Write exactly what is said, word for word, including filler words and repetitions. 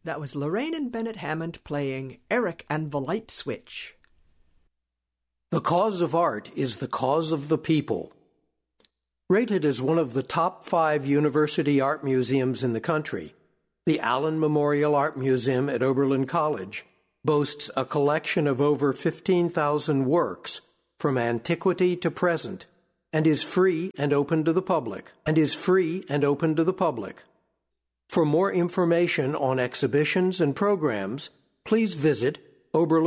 That was Lorraine and Bennett Hammond playing Eric and the Light Switch. The cause of art is the cause of the people. Rated as one of the top five university art museums in the country, the Allen Memorial Art Museum at Oberlin College boasts a collection of over fifteen thousand works from antiquity to present, and is free and open to the public, and is free and open to the public. For more information on exhibitions and programs, please visit Oberlin